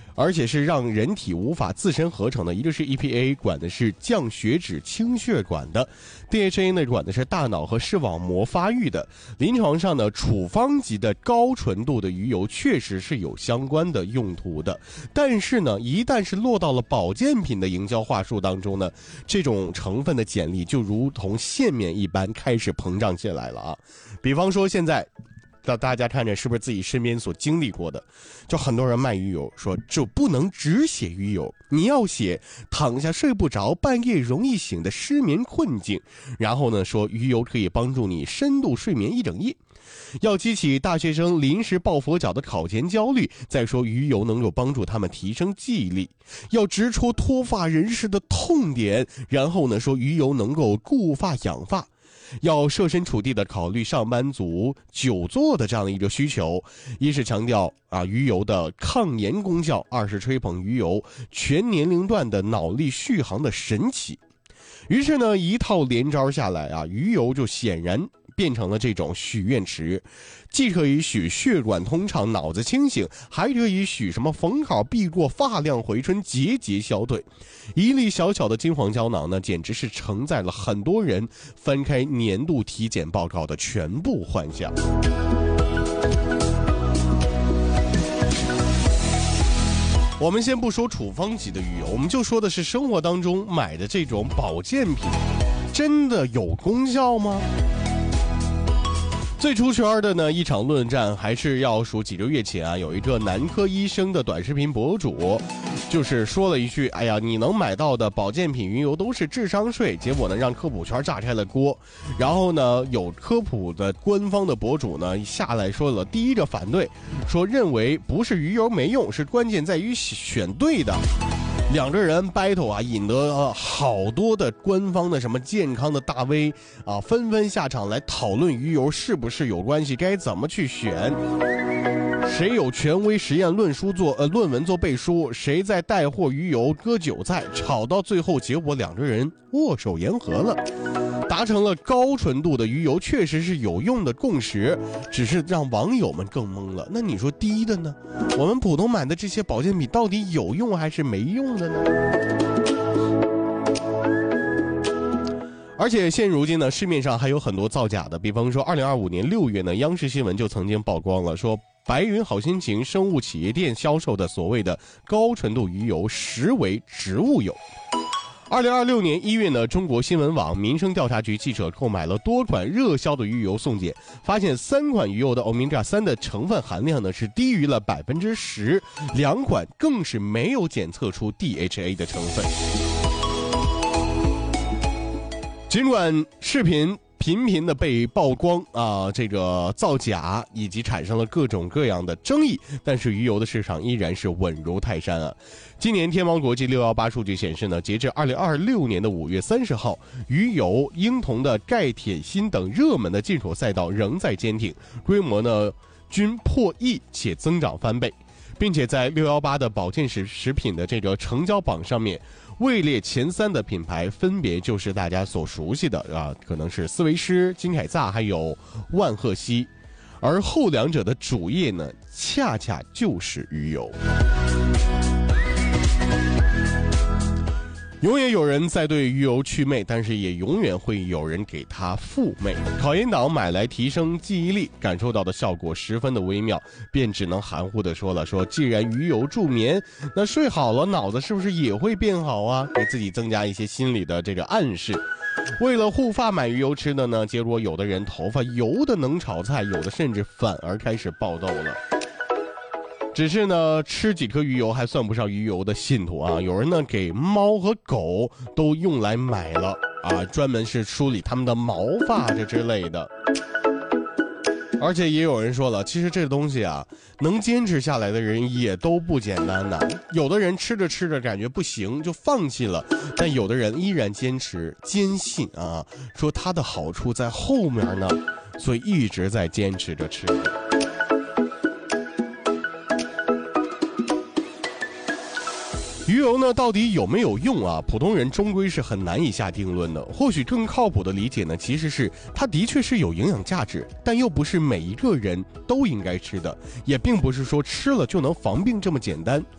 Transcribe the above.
而且是让人体无法自身合成的。一个是 EPA 管的是降血脂清血管的， DHA 呢管的是大脑和视网膜发育的。临床上呢，处方级的高纯度的鱼油确实是有相关的用途的，但是呢，一旦是落到了保健品的营销话术当中呢，这种成分的简历就如同线面一般开始膨胀起来了啊。比方说现在大家看着是不是自己身边所经历过的，就很多人卖鱼油说就不能只写鱼油，你要写躺下睡不着半夜容易醒的失眠困境，然后呢说鱼油可以帮助你深度睡眠一整夜，要激起大学生临时抱佛脚的考前焦虑，再说鱼油能够帮助他们提升记忆力，要直戳脱发人士的痛点，然后呢说鱼油能够固发养发，要设身处地的考虑上班族久坐的这样的一个需求，一是强调鱼油的抗炎功效，二是吹捧鱼油全年龄段的脑力续航的神奇。于是呢，一套连招下来鱼油就显然变成了这种许愿池，既可以许血管通畅脑子清醒，还可以许什么逢好必过发量回春节节消退。一粒小小的金黄胶囊呢，简直是承载了很多人翻开年度体检报告的全部幻想。我们先不说处方级的鱼油，我们就说的是生活当中买的这种保健品，真的有功效吗？最出圈的呢一场论战还是要数几个月前有一个男科医生的短视频博主，就是说了一句哎呀，你能买到的保健品鱼油都是智商税，结果呢让科普圈炸开了锅。然后呢有科普的官方的博主呢下来说了第一个反对，说认为不是鱼油没用，是关键在于选对的。两个人 battle 引得好多的官方的什么健康的大 V 纷纷下场来讨论鱼油是不是有关系，该怎么去选，谁有权威实验论文做背书，谁在带货鱼油割韭菜，吵到最后结果两个人握手言和了，达成了高纯度的鱼油确实是有用的共识，只是让网友们更懵了。那你说低的呢？我们普通买的这些保健品到底有用还是没用的呢？而且现如今呢，市面上还有很多造假的，比方说2025年6月呢，央视新闻就曾经曝光了，说白云好心情生物企业店销售的所谓的高纯度鱼油实为植物油。2026年1月呢，中国新闻网民生调查局记者购买了多款热销的鱼油送检，发现3款鱼油的欧米伽3的成分含量呢是低于了10%，2款更是没有检测出 DHA 的成分。尽管视频频频的被曝光这个造假以及产生了各种各样的争议，但是鱼油的市场依然是稳如泰山啊。今年天猫国际618数据显示呢，截至2026年的5月30号，鱼油、婴童的钙铁锌等热门的进口赛道仍在坚挺，规模呢均破亿且增长翻倍，并且在618的保健食品的这个成交榜上面，位列前3的品牌分别就是大家所熟悉的可能是斯维诗、金凯撒还有万赫希，而后两者的主业呢，恰恰就是鱼油。永远有人在对鱼油祛魅，但是也永远会有人给它复魅。考研党买来提升记忆力，感受到的效果十分的微妙，便只能含糊的说了，说既然鱼油助眠，那睡好了脑子是不是也会变好啊？给自己增加一些心理的这个暗示。为了护发买鱼油吃的呢，结果有的人头发油的能炒菜，有的甚至反而开始爆痘了。只是呢，吃几颗鱼油还算不上鱼油的信徒有人呢给猫和狗都用来买了专门是梳理它们的毛发这之类的。而且也有人说了，其实这个东西能坚持下来的人也都不简单的。有的人吃着吃着感觉不行就放弃了，但有的人依然坚持坚信说它的好处在后面呢，所以一直在坚持着吃。鱼油呢到底有没有用普通人终归是很难以下定论的。或许更靠谱的理解呢，其实是它的确是有营养价值，但又不是每一个人都应该吃的，也并不是说吃了就能防病这么简单。